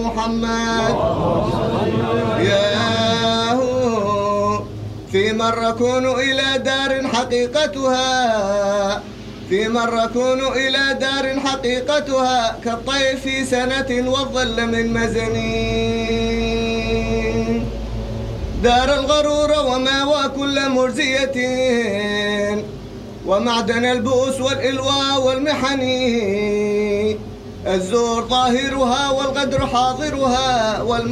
محمد. ياهو في مرة كونوا إلى دار حقيقتها، في مرة كونوا إلى دار حقيقتها كالطيف في سنة والظل من مزنين. دار الغرور وماوى كل مرزية ومعدن البؤس والإلواء والمحن. الزور ظاهرها والغدر حاضرها